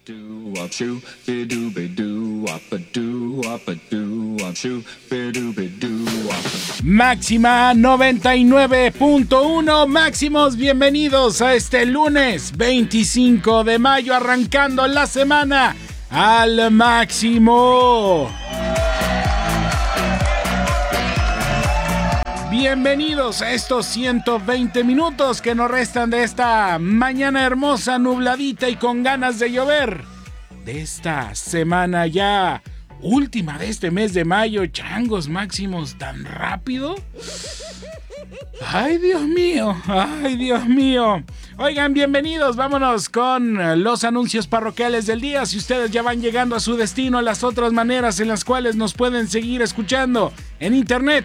Máxima 99.1, Máximos, bienvenidos a este lunes 25 de mayo, arrancando la semana al máximo. Bienvenidos a estos 120 minutos que nos restan de esta mañana hermosa, nubladita y con ganas de llover. De esta semana ya última de este mes de mayo, changos Máximos, tan rápido. Ay, Dios mío, ay, Dios mío. Oigan, bienvenidos, vámonos con los anuncios parroquiales del día. Si ustedes ya van llegando a su destino, las otras maneras en las cuales nos pueden seguir escuchando en internet: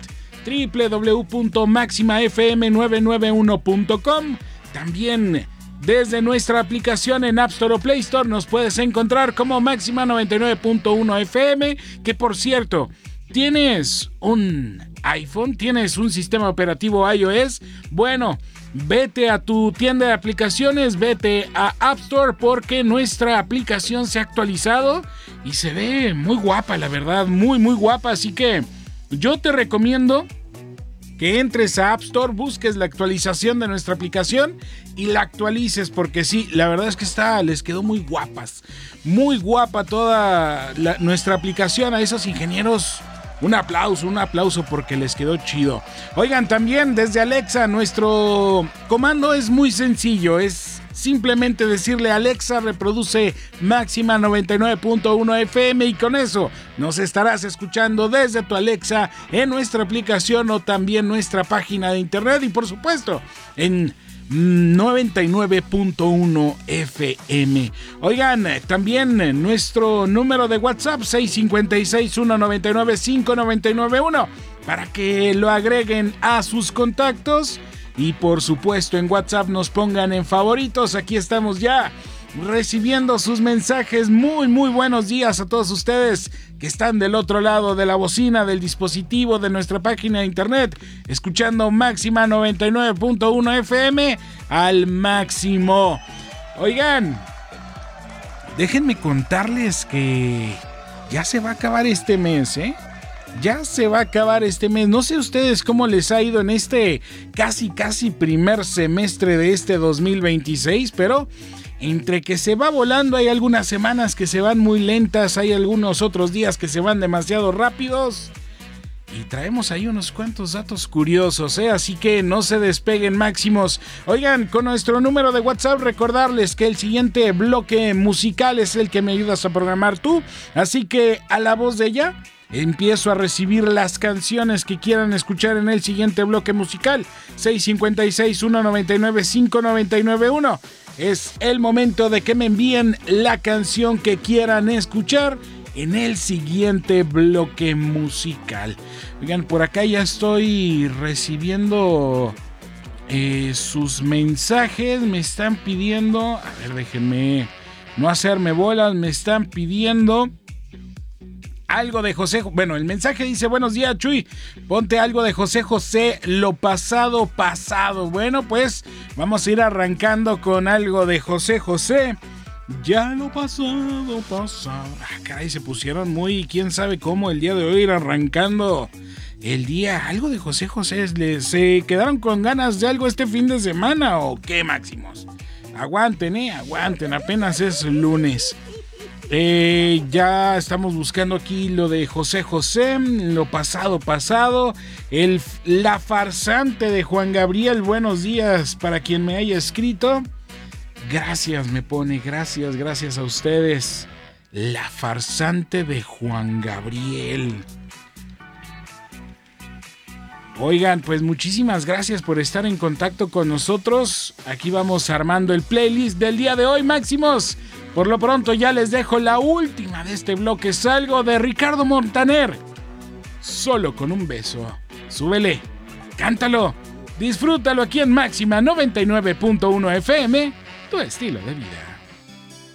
www.maximafm991.com. También desde nuestra aplicación en App Store o Play Store nos puedes encontrar como Máxima 99.1 FM, que por cierto, ¿tienes un iPhone? ¿Tienes un sistema operativo iOS? Bueno, vete a tu tienda de aplicaciones, vete a App Store, porque nuestra aplicación se ha actualizado y se ve muy guapa, la verdad, muy muy guapa, así que yo te recomiendo que entres a App Store, busques la actualización de nuestra aplicación y la actualices, porque sí, la verdad es que les quedó muy guapas, muy guapa toda nuestra aplicación. A esos ingenieros, un aplauso porque les quedó chido. Oigan, también desde Alexa, nuestro comando es muy sencillo, es simplemente decirle: Alexa, reproduce Máxima 99.1 FM, y con eso nos estarás escuchando desde tu Alexa en nuestra aplicación o también nuestra página de internet, y por supuesto en 99.1 FM. Oigan, también nuestro número de WhatsApp 656-199-5991 para que lo agreguen a sus contactos. Y por supuesto en WhatsApp nos pongan en favoritos. Aquí estamos ya recibiendo sus mensajes. Muy muy buenos días a todos ustedes que están del otro lado de la bocina, del dispositivo, de nuestra página de internet, escuchando Máxima 99.1 FM al máximo. Oigan, déjenme contarles que ya se va a acabar este mes, Ya se va a acabar este mes. No sé ustedes cómo les ha ido en este casi primer semestre de este 2026, pero entre que se va volando, hay algunas semanas que se van muy lentas, hay algunos otros días que se van demasiado rápidos. Y traemos ahí unos cuantos datos curiosos, Así que no se despeguen, Máximos. Oigan, con nuestro número de WhatsApp, recordarles que el siguiente bloque musical es el que me ayudas a programar tú. Así que a la voz de ella empiezo a recibir las canciones que quieran escuchar en el siguiente bloque musical. 656-199-5991. Es el momento de que me envíen la canción que quieran escuchar en el siguiente bloque musical. Oigan, por acá ya estoy recibiendo sus mensajes. Me están pidiendo, a ver, déjenme no hacerme bolas, me están pidiendo algo de José. Bueno, el mensaje dice: buenos días, Chuy, ponte algo de José José, lo pasado. Bueno, pues vamos a ir arrancando con algo de José José. Ya lo pasado. Caray, se pusieron muy, quién sabe cómo el día de hoy, ir arrancando el día. Algo de José José. ¿Se quedaron con ganas de algo este fin de semana o qué, Máximos? Aguanten, apenas es lunes. Ya estamos buscando aquí lo de José José, lo pasado. La farsante de Juan Gabriel, buenos días para quien me haya escrito. Gracias, me pone, gracias a ustedes. La farsante de Juan Gabriel. Oigan, pues muchísimas gracias por estar en contacto con nosotros. Aquí vamos armando el playlist del día de hoy, Máximos. Por lo pronto ya les dejo la última de este bloque. Salgo de Ricardo Montaner. Solo con un beso. Súbele, cántalo, disfrútalo aquí en Máxima 99.1 FM, tu estilo de vida.